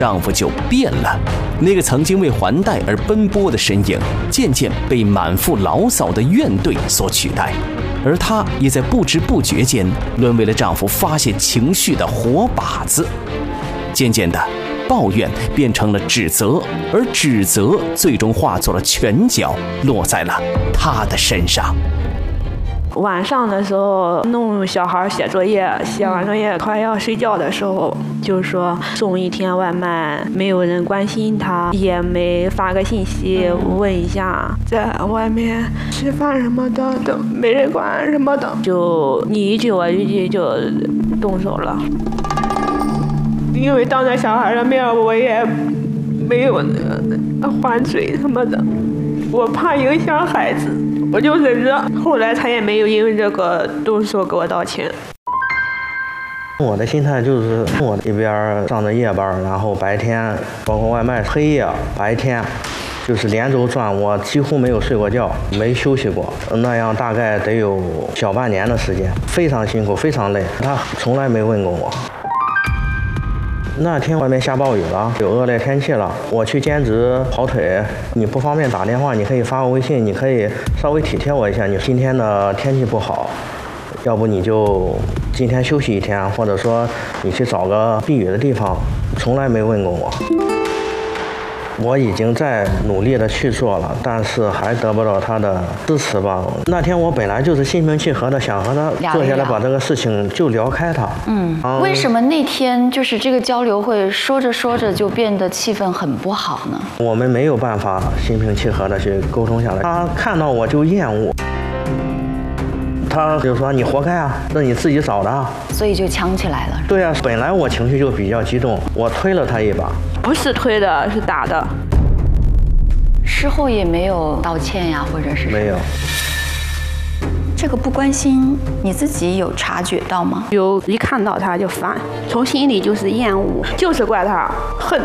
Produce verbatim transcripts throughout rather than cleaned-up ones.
丈夫就变了。那个曾经为还贷而奔波的身影，渐渐被满腹牢骚的怨怼所取代，而她也在不知不觉间沦为了丈夫发泄情绪的活靶子。渐渐的，抱怨变成了指责，而指责最终化作了拳脚，落在了她的身上。 晚上的时候弄小孩写作业，写完作业快要睡觉的时候，就说送一天外卖，没有人关心他，也没发个信息问一下在外面吃饭什么的都没人管什么的，就你一句我一句就动手了。因为当着小孩的面我也没有还嘴什么的，我怕影响孩子，我就忍着。后来他也没有因为这个动手给我道歉。 我的心态就是，我一边上着夜班，然后白天包括外卖，黑夜白天就是连轴转，我几乎没有睡过觉，没休息过，那样大概得有小半年的时间，非常辛苦，非常累。他从来没问过我。那天外面下暴雨了，有恶劣天气了，我去兼职跑腿，你不方便打电话，你可以发个微信，你可以稍微体贴我一下，你今天的天气不好，要不你就今天休息一天，或者说你去找个避雨的地方，从来没问过我。我已经在努力的去做了，但是还得不到他的支持吧。那天我本来就是心平气和的，想和他坐下来把这个事情就聊开他。 嗯，嗯为什么那天就是这个交流会说着说着就变得气氛很不好呢？ 我们没有办法心平气和的去沟通下来，他看到我就厌恶。他就说你活该啊，那你自己找的啊， 所以就呛起来了。 对啊，本来我情绪就比较激动，我推了他一把。 不是推的，是打的。 事后也没有道歉呀，或者是没有。 这个不关心你自己有察觉到吗？ 有，一看到他就烦，从心里就是厌恶，就是怪他恨。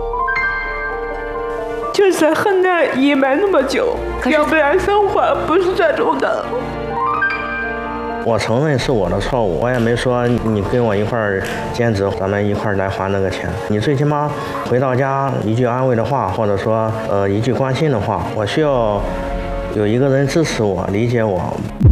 就是恨他隐瞒那么久，要不然生活不是这种的。 我承认是我的错误，我也没说你跟我一块儿兼职，咱们一块儿来还那个钱。你最起码回到家一句安慰的话，或者说呃一句关心的话，我需要有一个人支持我、理解我。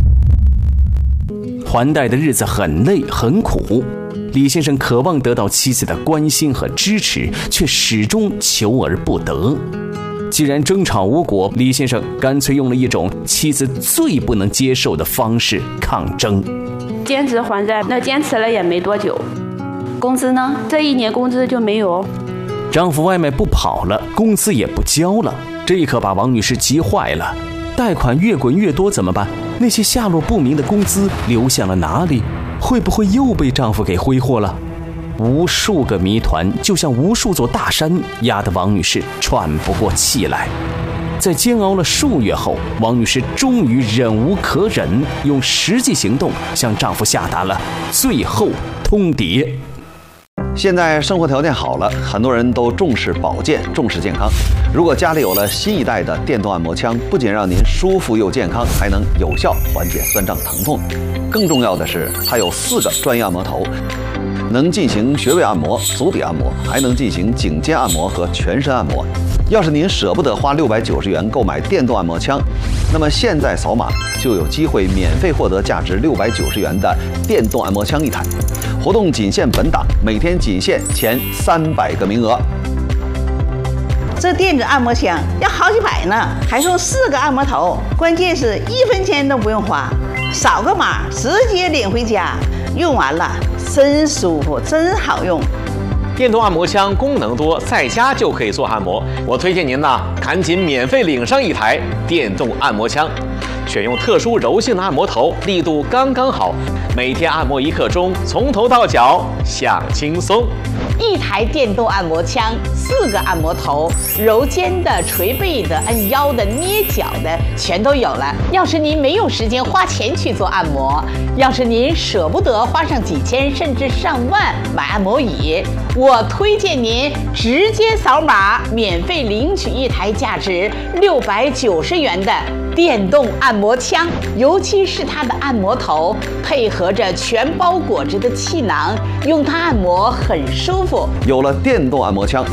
还贷的日子很累很苦，李先生渴望得到妻子的关心和支持，却始终求而不得。既然争吵无果，李先生干脆用了一种妻子最不能接受的方式抗争。 兼职还债，那坚持了也没多久。 工资呢？ 这一年工资就没有。 丈夫外卖不跑了，工资也不交了，这一刻把王女士急坏了。贷款越滚越多怎么办？那些下落不明的工资流向了哪里？会不会又被丈夫给挥霍了？无数个谜团就像无数座大山，压得王女士喘不过气来。在煎熬了数月后，王女士终于忍无可忍，用实际行动向丈夫下达了最后通牒。 现在生活条件好了，很多人都重视保健，重视健康。如果家里有了新一代的电动按摩枪，不仅让您舒服又健康，还能有效缓解酸胀疼痛。更重要的是，它有四个专业按摩头，能进行穴位按摩、足底按摩，还能进行颈肩按摩和全身按摩。要是您舍不得花六百九十元购买电动按摩枪，那么现在扫码就有机会免费获得价值六百九十元的电动按摩枪一台。活动仅限本档，每天仅限前三百个名额。 这电子按摩枪要好几百呢，还送四个按摩头，关键是一分钱都不用花，扫个码直接领回家，用完了真舒服，真好用。 电动按摩枪功能多，在家就可以做按摩。我推荐您呢，赶紧免费领上一台电动按摩枪，选用特殊柔性的按摩头，力度刚刚好，每天按摩一刻钟，从头到脚享轻松。 一台电动按摩枪，四个按摩头，揉肩的、捶背的、按腰的、捏脚的，全都有了。要是您没有时间花钱去做按摩，要是您舍不得花上几千甚至上万买按摩椅，我推荐您直接扫码，免费领取一台价值六百九十元的电动按摩枪，尤其是它的按摩头配合着全包裹着的气囊，用它按摩很舒服。 有了电动按摩枪，